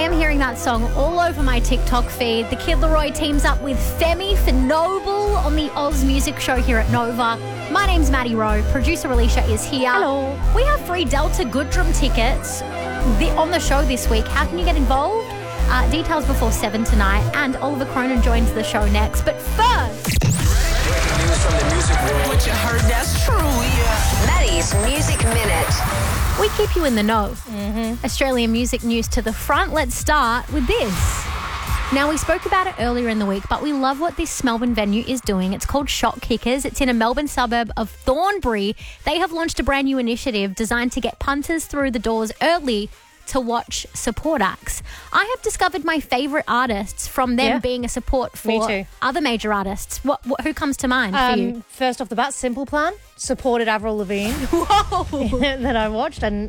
am hearing that song all over my TikTok feed. The Kid Laroi teams up with Femi for Noble on the Oz Music Show here at Nova. My name's Maddie Rowe. Producer Alicia is here. Hello. We have free Delta Goodrum tickets on the show this week. How can you get involved? Details before 7 tonight. And Oliver Cronin joins the show next. But first... Breaking news from the music world. What you heard, that's true, yeah. Maddie's Music Minute. We keep you in the know. Australian music news to the front. Let's start with this. Now, we spoke about it earlier in the week, but we love what this Melbourne venue is doing. It's called Shot Kickers. It's in a Melbourne suburb of Thornbury. They have launched a brand new initiative designed to get punters through the doors early to watch support acts. I have discovered my favourite artists from them being a support for other major artists. Who comes to mind for you? First off the bat, Simple Plan supported Avril Lavigne. Whoa! that I watched, and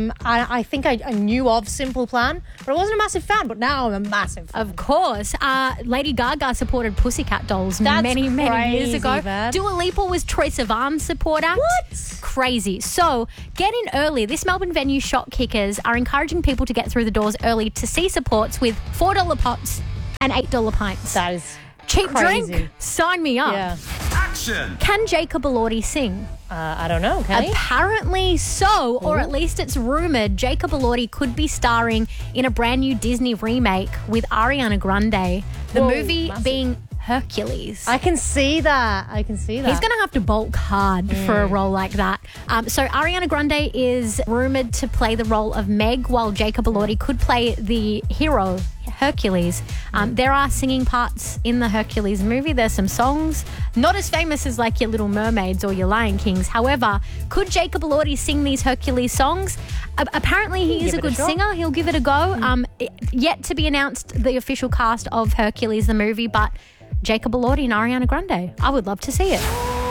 I think I knew of Simple Plan, but I wasn't a massive fan, but now I'm a massive fan. Of course. Lady Gaga supported Pussycat Dolls many years ago. Man. Dua Lipa was Troye Sivan's support act. What? Crazy. So, get in early. This Melbourne venue, Shot Kickers, are encouraging people to get through the doors early to see supports with $4 pots and $8 pints. That is cheap crazy. Drink. Sign me up. Yeah. Action. Can Jacob Elordi sing? I don't know, can he? Apparently so, or at least it's rumoured Jacob Elordi could be starring in a brand new Disney remake with Ariana Grande. The movie being Hercules. I can see that. He's going to have to bulk hard for a role like that. So Ariana Grande is rumoured to play the role of Meg, while Jacob Elordi could play the hero, Hercules. There are singing parts in the Hercules movie. There's some songs, not as famous as like your Little Mermaids or your Lion Kings. However, could Jacob Elordi sing these Hercules songs? Apparently he is a good singer. He'll give it a go. Yet to be announced the official cast of Hercules, the movie, but Jacob Elordi and Ariana Grande. I would love to see it.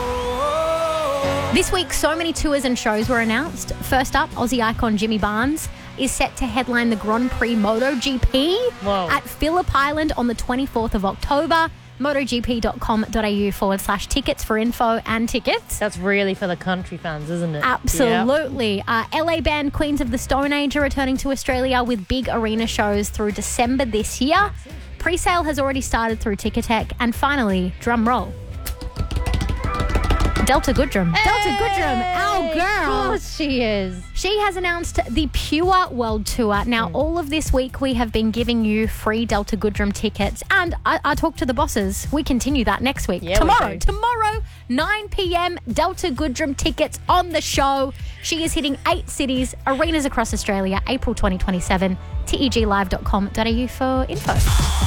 This week, so many tours and shows were announced. First up, Aussie icon Jimmy Barnes is set to headline the Grand Prix MotoGP at Phillip Island on the 24th of October. MotoGP.com.au/tickets for info and tickets. That's really for the country fans, isn't it? Absolutely. Yep. LA band Queens of the Stone Age are returning to Australia with big arena shows through December this year. Pre-sale has already started through Ticketek. And finally, drum roll, Delta Goodrum. Hey! Delta Goodrum, our girl. Of course she is. She has announced the Pure World Tour. Now, all of this week, we have been giving you free Delta Goodrum tickets. And I talked to the bosses. We continue that next week. Yeah, Tomorrow, 9 p.m, Delta Goodrum tickets on the show. She is hitting 8 cities, arenas across Australia, April 2027. teglive.com.au for info.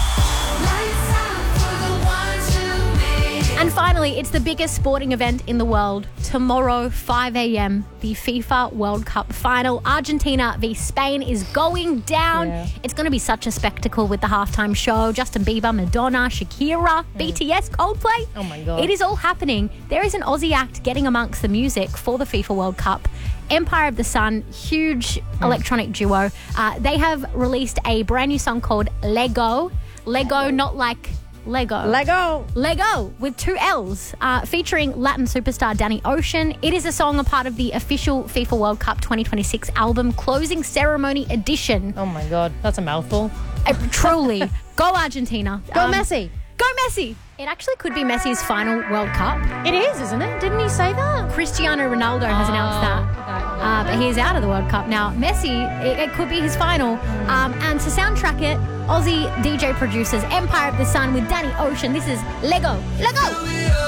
And finally, it's the biggest sporting event in the world. Tomorrow, 5 a.m, the FIFA World Cup final. Argentina v Spain is going down. Yeah. It's going to be such a spectacle with the halftime show. Justin Bieber, Madonna, Shakira, BTS, Coldplay. Oh my God. It is all happening. There is an Aussie act getting amongst the music for the FIFA World Cup. Empire of the Sun, huge electronic duo. They have released a brand new song called Lego. Lego, not like Lego with 2 L's, featuring Latin superstar Danny Ocean. It is a song, a part of the official FIFA World Cup 2026 album Closing Ceremony Edition. Oh my God, that's a mouthful. Truly. Go Argentina. Go Messi. Go Messi. It actually could be Messi's final World Cup. It is, isn't it? Didn't he say that? Cristiano Ronaldo has announced that. But he's out of the World Cup now. Messi, it could be his final. And to soundtrack it, Aussie DJ producers Empire of the Sun with Danny Ocean. This is Lego.